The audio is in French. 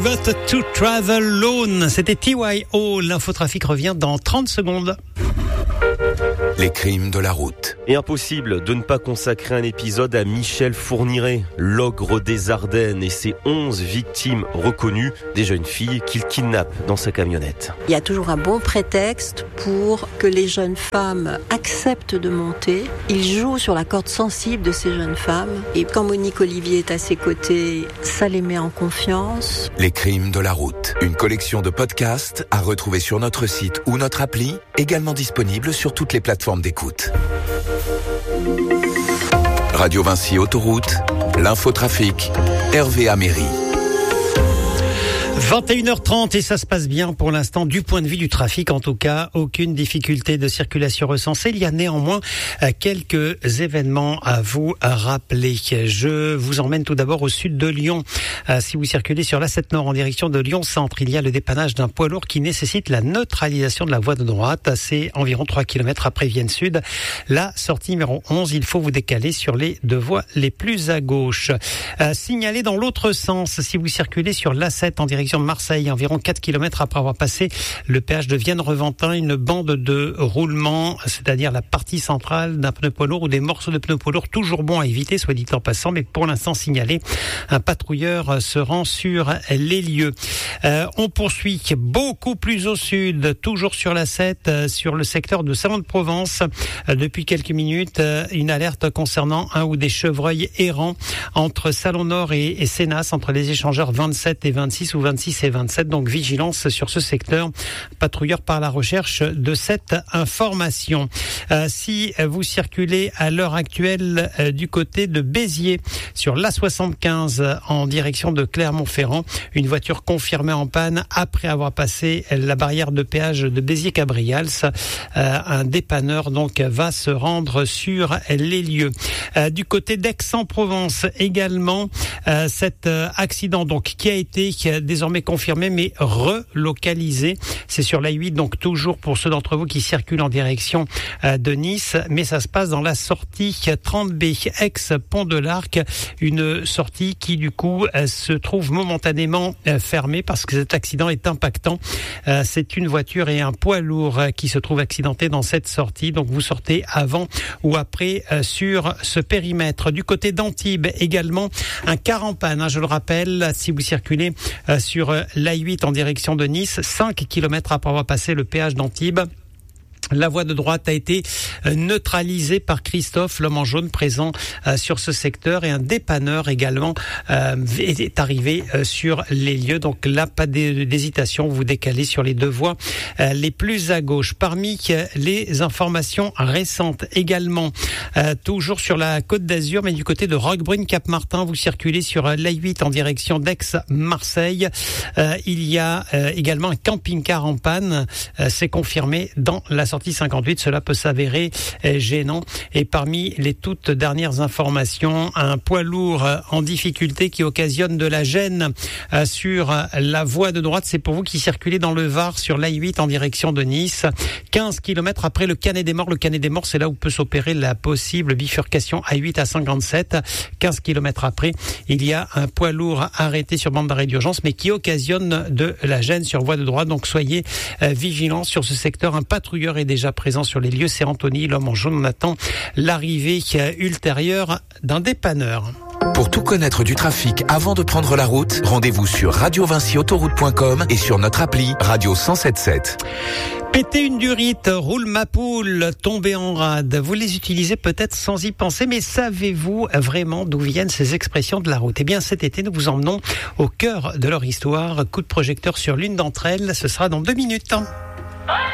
Got to Travel Alone, c'était TYO. L'infotrafic revient dans 30 secondes. Les crimes de la route. Et impossible de ne pas consacrer un épisode à Michel Fourniret, l'ogre des Ardennes et ses 11 victimes reconnues, des jeunes filles qu'il kidnappe dans sa camionnette. Il y a toujours un bon prétexte pour que les jeunes femmes acceptent de monter. Il joue sur la corde sensible de ces jeunes femmes. Et quand Monique Olivier est à ses côtés, ça les met en confiance. Les crimes de la route. Une collection de podcasts à retrouver sur notre site ou notre appli, également disponible sur toutes les plateformes d'écoute. Radio Vinci Autoroute, l'infotrafic, Hervé Améry. 21h30 et ça se passe bien pour l'instant du point de vue du trafic. En tout cas, aucune difficulté de circulation recensée. Il y a néanmoins quelques événements à vous rappeler. Je vous emmène tout d'abord au sud de Lyon. Si vous circulez sur l'A7 Nord en direction de Lyon-Centre, il y a le dépannage d'un poids lourd qui nécessite la neutralisation de la voie de droite. C'est environ 3 km après Vienne Sud. La sortie numéro 11, il faut vous décaler sur les deux voies les plus à gauche. Signalez dans l'autre sens, si vous circulez sur l'A7 en direction de Marseille, environ 4 km après avoir passé le péage de Vienne-Reventin, une bande de roulement, c'est-à-dire la partie centrale d'un pneu poids lourd ou des morceaux de pneu poids lourd, toujours bon à éviter, soit dit en passant, mais pour l'instant signalé, un patrouilleur se rend sur les lieux. On poursuit beaucoup plus au sud, toujours sur la 7, sur le secteur de Salon-de-Provence. Depuis quelques minutes, une alerte concernant un ou des chevreuils errants entre Salon-Nord et Sénas, entre les échangeurs 27 et 26 ou 26 et 27, donc vigilance sur ce secteur, patrouilleur par la recherche de cette information. Si vous circulez à l'heure actuelle du côté de Béziers, sur l'A75 en direction de Clermont-Ferrand, une voiture confirmée en panne après avoir passé la barrière de péage de Béziers-Cabrials. Un dépanneur donc va se rendre sur les lieux. Du côté d'Aix-en-Provence également, cet accident donc qui a été désormais confirmé mais relocalisé. C'est sur la 8, donc toujours pour ceux d'entre vous qui circulent en direction de Nice, mais ça se passe dans la sortie 30B ex-Pont de l'Arc, une sortie qui du coup se trouve momentanément fermée parce que cet accident est impactant. C'est une voiture et un poids lourd qui se trouvent accidentés dans cette sortie, donc vous sortez avant ou après sur ce périmètre. Du côté d'Antibes également, un car en panne, je le rappelle, si vous circulez sur l'A8 en direction de Nice, 5 km après avoir passé le péage d'Antibes. La voie de droite a été neutralisée par Christophe, l'homme en jaune présent sur ce secteur, et un dépanneur également est arrivé sur les lieux. Donc là, pas d'hésitation, vous décalez sur les deux voies les plus à gauche. Parmi les informations récentes également, toujours sur la Côte d'Azur, mais du côté de Roquebrune-Cap-Martin, vous circulez sur l'A8 en direction d'Aix-Marseille. Il y a également un camping-car en panne, c'est confirmé dans la sortie 58, cela peut s'avérer gênant. Et parmi les toutes dernières informations, un poids lourd en difficulté qui occasionne de la gêne sur la voie de droite. C'est pour vous qui circulez dans le Var sur l'A8 en direction de Nice. 15 km après le Canet des Morts. Le Canet des Morts, c'est là où peut s'opérer la possible bifurcation A8 à 57. 15 km après, il y a un poids lourd arrêté sur bande d'arrêt d'urgence, mais qui occasionne de la gêne sur voie de droite. Donc soyez vigilants sur ce secteur. Un patrouilleur est déjà présent sur les lieux, c'est Anthony, l'homme en jaune. On attend l'arrivée ultérieure d'un dépanneur. Pour tout connaître du trafic avant de prendre la route, rendez-vous sur radiovinciautoroute.com et sur notre appli Radio 107.7. Péter une durite, roule ma poule, tomber en rade. Vous les utilisez peut-être sans y penser, mais savez-vous vraiment d'où viennent ces expressions de la route ? Eh bien, cet été, nous vous emmenons au cœur de leur histoire. Coup de projecteur sur l'une d'entre elles, ce sera dans 2 minutes.